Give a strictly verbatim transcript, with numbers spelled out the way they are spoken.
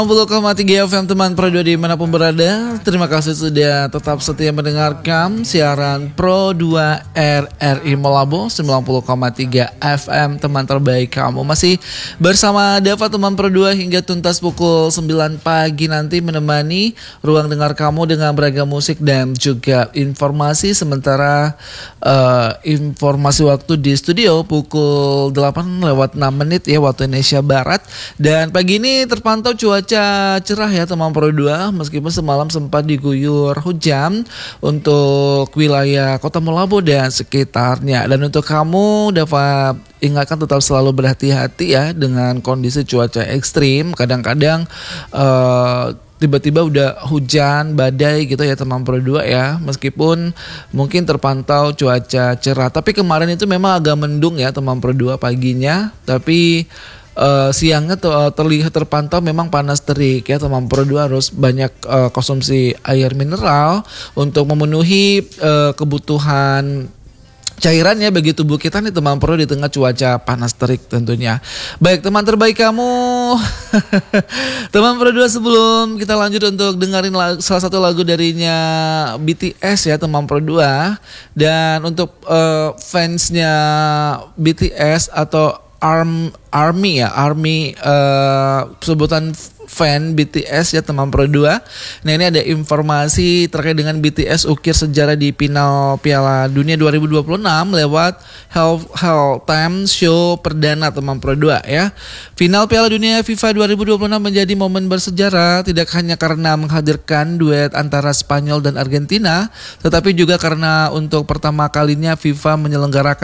enam puluh koma tiga F M teman Pro dua dimanapun berada. Terima kasih sudah tetap setia mendengarkan siaran Pro dua R R I Malabo sembilan puluh koma tiga F M teman terbaik kamu. Masih bersama Dava teman Pro dua hingga tuntas pukul sembilan pagi nanti menemani ruang dengar kamu dengan beragam musik dan juga informasi. Sementara uh, informasi waktu di studio pukul delapan lewat enam menit ya waktu Indonesia Barat. Dan pagi ini terpantau cuaca cerah ya teman Pro dua, meskipun semalam sempat diguyur hujan untuk wilayah Kota Malabo dan sekitarnya. Dan untuk kamu dapat ingatkan tetap selalu berhati-hati ya dengan kondisi cuaca ekstrim. Kadang-kadang uh, tiba-tiba udah hujan, badai gitu ya teman Pro dua ya. Meskipun mungkin terpantau cuaca cerah, tapi kemarin itu memang agak mendung ya teman Pro dua paginya. Tapi Uh, siangnya uh, terlihat terpantau memang panas terik ya teman Pro dua, harus banyak uh, konsumsi air mineral untuk memenuhi uh, kebutuhan cairannya bagi tubuh kita nih teman Pro di tengah cuaca panas terik tentunya. Baik teman terbaik kamu teman Pro dua, sebelum kita lanjut untuk dengerin lagu, salah satu lagu darinya B T S ya teman Pro dua. Dan untuk uh, fansnya B T S atau Arm, Army ya, Army uh, sebutan fan B T S ya teman Pro dua. Nah ini ada informasi terkait dengan B T S ukir sejarah di final Piala Dunia dua ribu dua puluh enam lewat Halftime Show perdana teman Pro dua ya. Final Piala Dunia FIFA dua ribu dua puluh enam menjadi momen bersejarah tidak hanya karena menghadirkan duet antara Spanyol dan Argentina, tetapi juga karena untuk pertama kalinya FIFA menyelenggarakan